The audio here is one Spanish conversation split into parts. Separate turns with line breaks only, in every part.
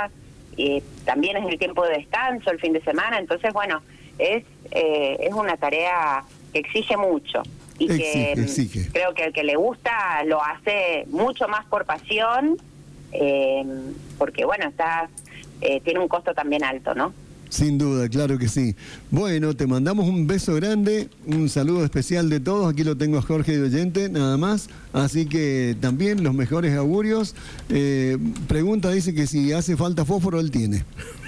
también es el tiempo de descanso, el fin de semana, entonces bueno, es una tarea que exige mucho y
exige.
Creo que el que le gusta lo hace mucho más por pasión, porque bueno, tiene un costo también alto, ¿no?
Sin duda, claro que sí. Bueno, te mandamos un beso grande, un saludo especial de todos. Aquí lo tengo a Jorge de oyente, nada más. Así que también los mejores augurios. Pregunta, dice que si hace falta fósforo, él tiene.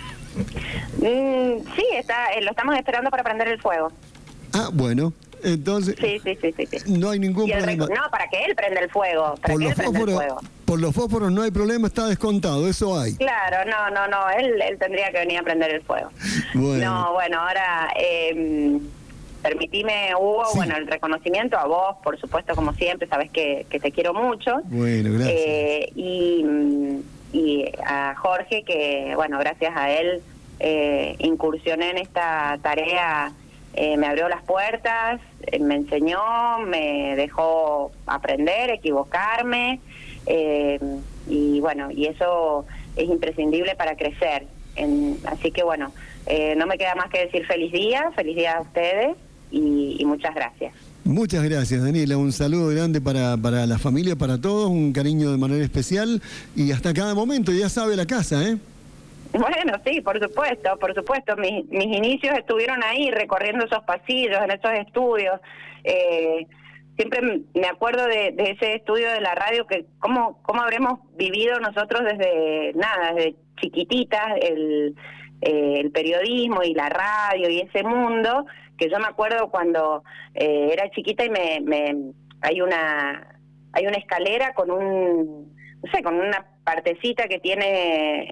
Sí, lo estamos esperando para prender el fuego.
Ah, bueno. Entonces,
sí.
no hay ningún problema.
No, para que él prenda el fuego.
Por los fósforos no hay problema, está descontado, eso hay.
Claro, no, él tendría que venir a prender el fuego.
Bueno.
No, bueno, ahora permitime, Hugo,
Sí.
Bueno, el reconocimiento a vos, por supuesto, como siempre, sabes que te quiero mucho.
Bueno, gracias.
Y a Jorge, que, bueno, gracias a él incursioné en esta tarea. Me abrió las puertas, me enseñó, me dejó aprender, equivocarme, y bueno, y eso es imprescindible para crecer. Así que bueno, no me queda más que decir feliz día a ustedes y muchas gracias.
Muchas gracias, Daniela. Un saludo grande para la familia, para todos, un cariño de manera especial y hasta cada momento, ya sabe la casa, ¿eh?
Bueno, sí, por supuesto. Mis inicios estuvieron ahí, recorriendo esos pasillos, en esos estudios. Siempre me acuerdo de ese estudio de la radio, que cómo habremos vivido nosotros desde chiquititas, el periodismo y la radio y ese mundo, que yo me acuerdo cuando era chiquita y hay una escalera con con una partecita que tiene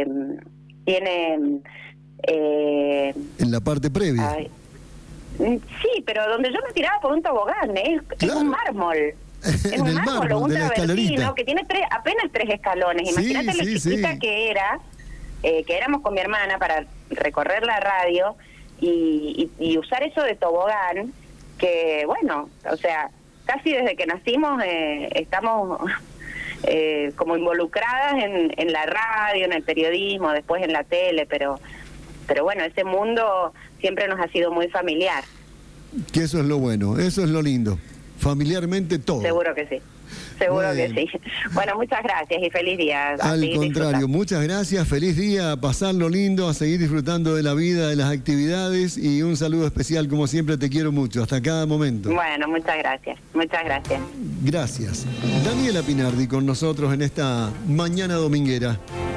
en la parte previa.
Sí, pero donde yo me tiraba por un tobogán,
claro.
Es un mármol. Es un mármol, un travertino que tiene apenas 3 escalones. Imagínate lo chiquita que éramos con mi hermana para recorrer la radio y usar eso de tobogán, que bueno, o sea, casi desde que nacimos estamos como involucradas en la radio, en el periodismo, después en la tele, pero bueno, ese mundo siempre nos ha sido muy familiar.
Que eso es lo bueno, eso es lo lindo, familiarmente todo.
Seguro que sí. Bueno, muchas gracias y feliz día.
Al contrario, muchas gracias, feliz día, a pasarlo lindo, a seguir disfrutando de la vida, de las actividades y un saludo especial, como siempre te quiero mucho, hasta cada momento.
Bueno, muchas gracias.
Gracias. Daniela Pinardi con nosotros en esta mañana dominguera.